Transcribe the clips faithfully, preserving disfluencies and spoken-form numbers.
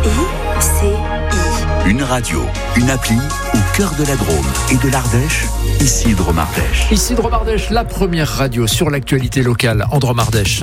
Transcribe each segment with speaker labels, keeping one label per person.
Speaker 1: I C I.
Speaker 2: Une radio, une appli au cœur de la Drôme et de l'Ardèche, ici Drôme-Ardèche.
Speaker 3: Ici Drôme-Ardèche, la première radio sur l'actualité locale en Drôme-Ardèche.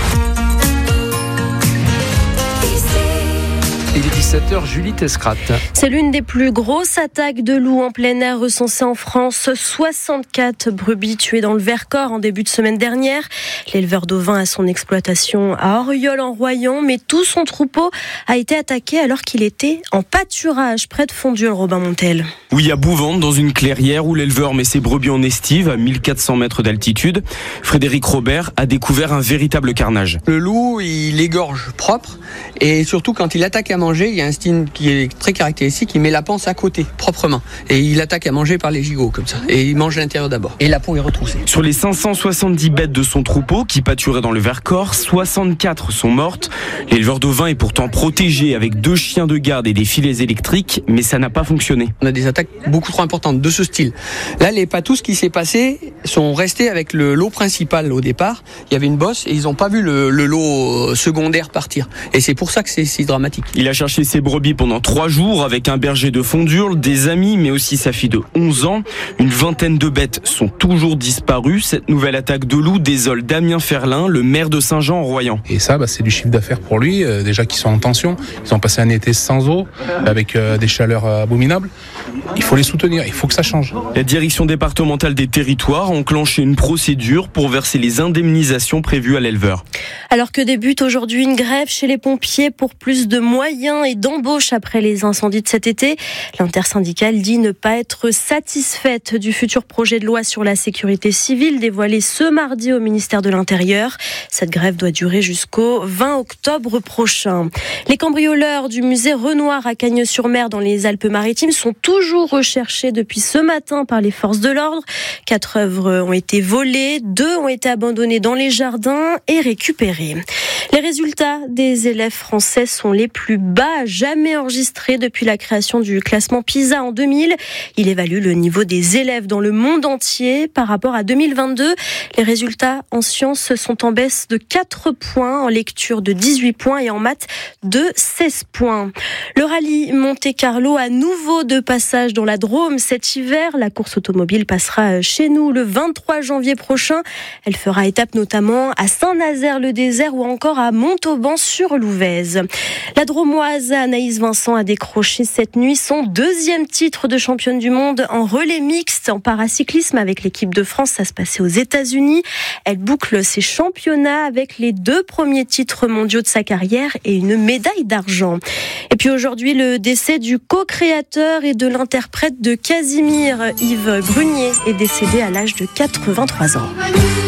Speaker 3: Il est dix-sept heures, Julie Tescrat.
Speaker 4: C'est l'une des plus grosses attaques de loups en plein air recensées en France. soixante-quatre brebis tuées dans le Vercors en début de semaine dernière. L'éleveur d'ovins a son exploitation à Orioles en Royan, mais tout son troupeau a été attaqué alors qu'il était en pâturage près de Fondules, Robin Montel.
Speaker 5: Oui, à Bouvante, dans une clairière où l'éleveur met ses brebis en estive à mille quatre cents mètres d'altitude, Frédéric Robert a découvert un véritable carnage.
Speaker 6: Le loup, il égorge propre et surtout quand il attaque à manger, il y a un style qui est très caractéristique, il met la panse à côté, proprement. Et il attaque à manger par les gigots, comme ça. Et il mange l'intérieur d'abord. Et la peau est retroussée.
Speaker 5: Sur les cinq cent soixante-dix bêtes de son troupeau qui pâturaient dans le Vercors, soixante-quatre sont mortes. L'éleveur d'ovins est pourtant protégé avec deux chiens de garde et des filets électriques, mais ça n'a pas fonctionné.
Speaker 6: On a des attaques beaucoup trop importantes de ce style. Là, les patous, ce qui s'est passé, sont restés avec le lot principal au départ. Il y avait une bosse et ils n'ont pas vu le, le lot secondaire partir. Et c'est pour ça que c'est si dramatique.
Speaker 5: Il a cherché ses brebis pendant trois jours avec un berger de Fondules, des amis, mais aussi sa fille de onze ans. Une vingtaine de bêtes sont toujours disparues. Cette nouvelle attaque de loup désole Damien Ferlin, le maire de Saint-Jean-en-Royan.
Speaker 7: Et ça, bah, c'est du chiffre d'affaires pour lui, euh, déjà qu'ils sont en tension. Ils ont passé un été sans eau, avec euh, des chaleurs euh, abominables. Il faut les soutenir, il faut que ça change.
Speaker 5: La direction départementale des territoires a enclenché une procédure pour verser les indemnisations prévues à l'éleveur.
Speaker 4: Alors que débute aujourd'hui une grève chez les pompiers pour plus de moyens et d'embauche après les incendies de cet été, l'intersyndicale dit ne pas être satisfaite du futur projet de loi sur la sécurité civile dévoilé ce mardi au ministère de l'Intérieur. Cette grève doit durer jusqu'au vingt octobre prochain. Les cambrioleurs du musée Renoir à Cagnes-sur-Mer dans les Alpes-Maritimes sont toujours recherchés depuis ce matin par les forces de l'ordre. Quatre œuvres ont été volées, deux ont été abandonnées dans les jardins et récupérées. Les résultats des élèves français sont les plus bas jamais enregistrés depuis la création du classement PISA en deux mille. Il évalue le niveau des élèves dans le monde entier par rapport à deux mille vingt-deux. Les résultats en sciences sont en baisse de quatre points, en lecture de dix-huit points et en maths de seize points. Le rallye Monte-Carlo à nouveau de passage dans la Drôme cet hiver. La course automobile passera chez nous le vingt-trois janvier prochain. Elle fera étape notamment à Saint-Nazaire-le-Désert ou encore à Montauban-sur-Louvèze. La Dromoise Anaïs Vincent a décroché cette nuit son deuxième titre de championne du monde en relais mixte en paracyclisme avec l'équipe de France. Ça se passait aux États-Unis. Elle boucle ses championnats avec les deux premiers titres mondiaux de sa carrière et une médaille d'argent. Et puis aujourd'hui, le décès du co-créateur et de l'interprète de Casimir, Yves Brunier, est décédé à l'âge de quatre-vingt-trois ans.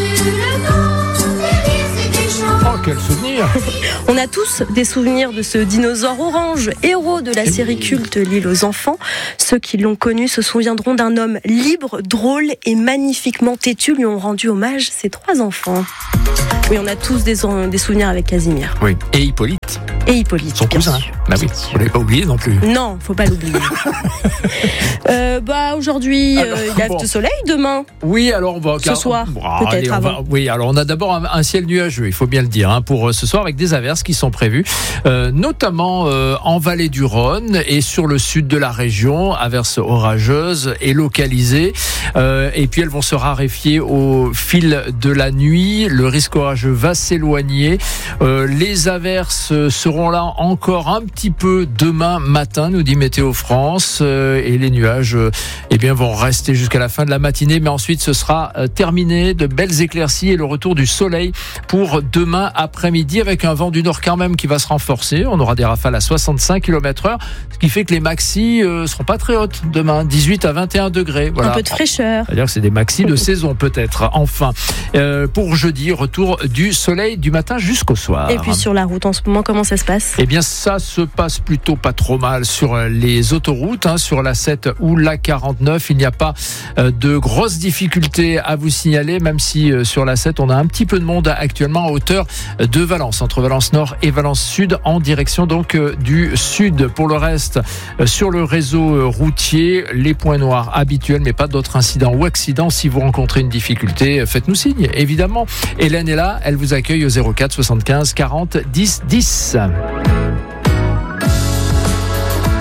Speaker 3: Oh, quel souvenir!
Speaker 4: On a tous des souvenirs de ce dinosaure orange, héros de la série culte L'île aux enfants. Ceux qui l'ont connu se souviendront d'un homme libre, drôle et magnifiquement têtu. Lui ont rendu hommage ses trois enfants. Oui, on a tous des, des souvenirs avec Casimir.
Speaker 3: Oui, et Hippolyte.
Speaker 4: Et Hippolyte,
Speaker 3: son
Speaker 4: bien
Speaker 3: cousin.
Speaker 4: sûr.
Speaker 3: Bah oui, vous l'avez pas oublié non plus.
Speaker 4: Non, faut pas l'oublier. euh, bah aujourd'hui, euh, il y a bon. le soleil demain.
Speaker 3: Oui, alors on va
Speaker 4: ce soir, bon, peut-être
Speaker 3: allez,
Speaker 4: avant.
Speaker 3: Va, oui, alors on a d'abord un, un ciel nuageux, il faut bien le dire, hein, pour ce soir avec des averses qui sont prévues, euh, notamment euh, en vallée du Rhône et sur le sud de la région, averses orageuses et localisées. Euh, et puis elles vont se raréfier au fil de la nuit. Le risque orageux va s'éloigner. Euh, les averses seront là encore un petit peu demain matin, nous dit Météo France, euh, et les nuages euh, eh bien, vont rester jusqu'à la fin de la matinée, mais ensuite ce sera euh, terminé, de belles éclaircies et le retour du soleil pour demain après-midi avec un vent du nord quand même qui va se renforcer. On aura des rafales à soixante-cinq kilomètres heure, ce qui fait que les maxis euh, seront pas très hautes demain, dix-huit à vingt et un degrés. Voilà.
Speaker 4: Un peu de fraîcheur.
Speaker 3: C'est-à-dire que c'est des maxis de saison peut-être. Enfin, euh, pour jeudi, retour du soleil du matin jusqu'au soir.
Speaker 4: Et puis sur la route en ce moment, comment ça se passe ?
Speaker 3: Eh bien ça se passe plutôt pas trop mal sur les autoroutes, hein, sur la sept ou la quarante-neuf. Il n'y a pas euh, de grosses difficultés à vous signaler, même si euh, sur la sept, on a un petit peu de monde actuellement à hauteur de Valence, entre Valence Nord et Valence Sud, en direction donc euh, du sud. Pour le reste, euh, sur le réseau euh, routier, les points noirs habituels, mais pas d'autres incidents ou accidents. Si vous rencontrez une difficulté, faites-nous signe, évidemment. Hélène est là, elle vous accueille au zéro quatre soixante-quinze quarante dix dix.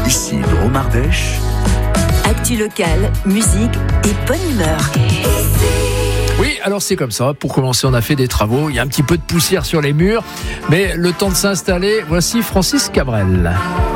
Speaker 2: Ici Drôme-Ardèche.
Speaker 1: Actu locale, musique et bonne humeur.
Speaker 3: Oui, alors c'est comme ça. Pour commencer, on a fait des travaux. Il y a un petit peu de poussière sur les murs, mais le temps de s'installer, voici Francis Cabrel.